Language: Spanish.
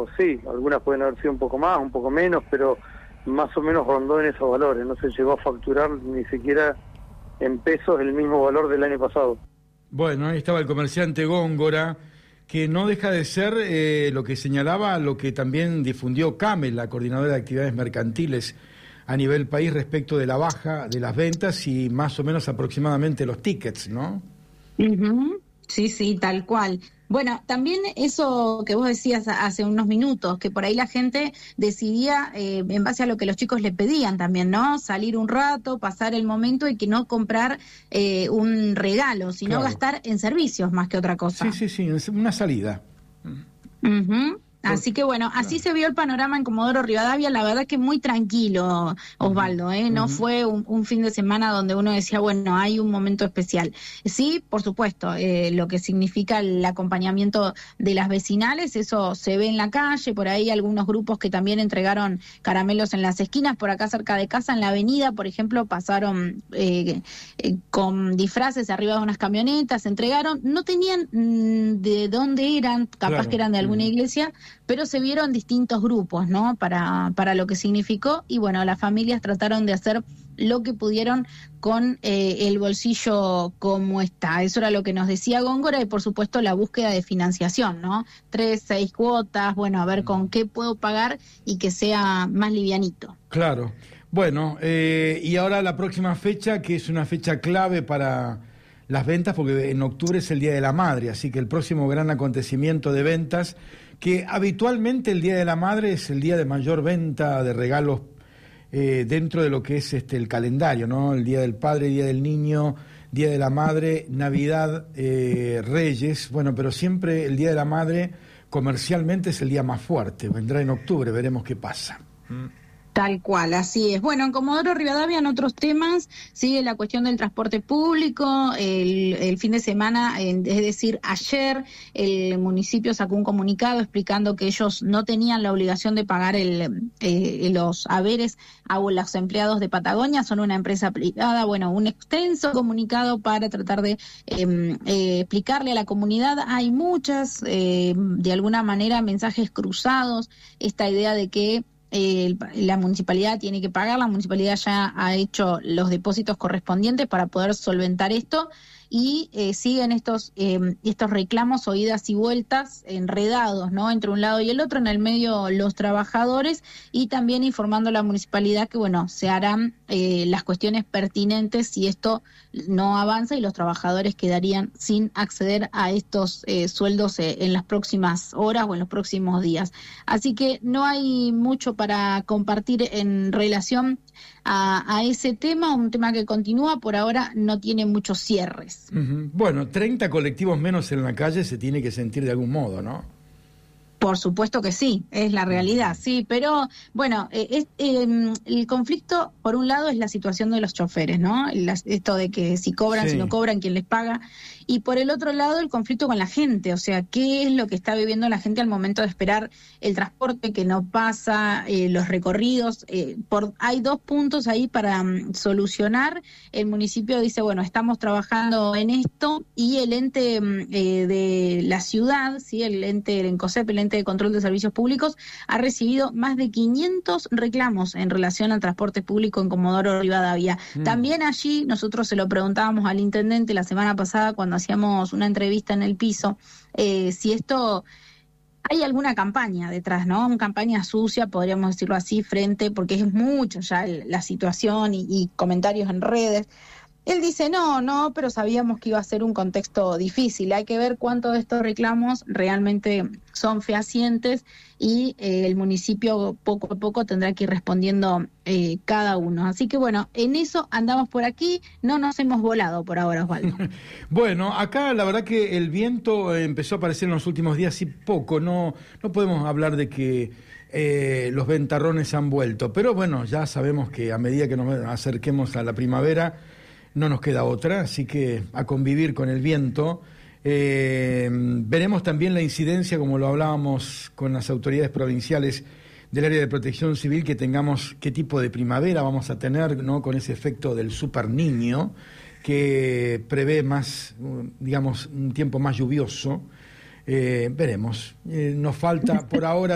pero sí, algunas pueden haber sido un poco más, un poco menos, pero más o menos rondó en esos valores, no se llegó a facturar ni siquiera en pesos el mismo valor del año pasado. Bueno, ahí estaba el comerciante Góngora, que no deja de ser lo que señalaba, lo que también difundió CAME, la Coordinadora de Actividades Mercantiles a nivel país, respecto de la baja de las ventas y más o menos aproximadamente los tickets, ¿no? Uh-huh. Sí, sí, tal cual. Bueno, también eso que vos decías hace unos minutos, que por ahí la gente decidía en base a lo que los chicos le pedían también, ¿no? Salir un rato, pasar el momento y que no comprar un regalo, sino Claro. gastar en servicios más que otra cosa. Sí, una salida. Uh-huh. Así que bueno, así se vio el panorama en Comodoro Rivadavia, la verdad que muy tranquilo, Osvaldo, no fue un fin de semana donde uno decía, bueno, hay un momento especial. Sí, por supuesto, lo que significa el acompañamiento de las vecinales, eso se ve en la calle, por ahí algunos grupos que también entregaron caramelos en las esquinas, por acá cerca de casa, en la avenida, por ejemplo, pasaron con disfraces arriba de unas camionetas, entregaron, no tenían de dónde eran, capaz Claro. que eran de alguna iglesia, pero se vieron distintos grupos, ¿no? Para lo que significó, y bueno, las familias trataron de hacer lo que pudieron con el bolsillo como está. Eso era lo que nos decía Góngora, y por supuesto la búsqueda de financiación, ¿no? 3, 6 cuotas, bueno, a ver con qué puedo pagar y que sea más livianito. Claro. Bueno, y ahora la próxima fecha, que es una fecha clave para las ventas, porque en octubre es el Día de la Madre, así que el próximo gran acontecimiento de ventas, que habitualmente el Día de la Madre es el día de mayor venta de regalos dentro de lo que es el calendario, ¿no? El Día del Padre, Día del Niño, Día de la Madre, Navidad, Reyes, bueno, pero siempre el Día de la Madre comercialmente es el día más fuerte, vendrá en octubre, veremos qué pasa. Tal cual, así es. Bueno, en Comodoro Rivadavia, en otros temas, sigue la cuestión del transporte público. El fin de semana, es decir, ayer, el municipio sacó un comunicado explicando que ellos no tenían la obligación de pagar los haberes a los empleados de Patagonia, son una empresa privada. Bueno, un extenso comunicado para tratar de explicarle a la comunidad. Hay muchas, de alguna manera, mensajes cruzados, esta idea de que la municipalidad tiene que pagar, la municipalidad ya ha hecho los depósitos correspondientes para poder solventar esto, y siguen estos reclamos o idas y vueltas enredados, ¿no? Entre un lado y el otro, en el medio los trabajadores, y también informando a la municipalidad que, bueno, se harán las cuestiones pertinentes si esto no avanza y los trabajadores quedarían sin acceder a estos sueldos en las próximas horas o en los próximos días. Así que no hay mucho para compartir en relación a ese tema, un tema que continúa, por ahora no tiene muchos cierres. Bueno, 30 colectivos menos en la calle se tiene que sentir de algún modo, ¿no? Por supuesto que sí, es la realidad, sí, pero bueno, el conflicto, por un lado, es la situación de los choferes, ¿no? Esto de que si cobran, si no cobran, quién les paga, y por el otro lado, el conflicto con la gente, o sea, qué es lo que está viviendo la gente al momento de esperar el transporte que no pasa, los recorridos. Hay 2 puntos ahí para solucionar. El municipio dice, bueno, estamos trabajando en esto, y el ente de la ciudad, ¿sí? El ENCOSEP, el ente de control de servicios públicos, ha recibido más de 500 reclamos en relación al transporte público en Comodoro Rivadavia. También allí nosotros se lo preguntábamos al intendente la semana pasada cuando hacíamos una entrevista en el piso, si esto... Hay alguna campaña detrás, ¿no? Una campaña sucia, podríamos decirlo así, porque es mucho ya la situación y comentarios en redes. Él dice, no, pero sabíamos que iba a ser un contexto difícil. Hay que ver cuántos de estos reclamos realmente son fehacientes, y el municipio poco a poco tendrá que ir respondiendo cada uno. Así que bueno, en eso andamos por aquí, no nos hemos volado por ahora, Osvaldo. Bueno, acá la verdad que el viento empezó a aparecer en los últimos días y poco, no podemos hablar de que los ventarrones han vuelto, pero bueno, ya sabemos que a medida que nos acerquemos a la primavera, no nos queda otra, así que a convivir con el viento. Veremos también la incidencia, como lo hablábamos con las autoridades provinciales del área de protección civil, que tengamos qué tipo de primavera vamos a tener, ¿no? Con ese efecto del super niño, que prevé más, digamos, un tiempo más lluvioso. Veremos. Nos falta por ahora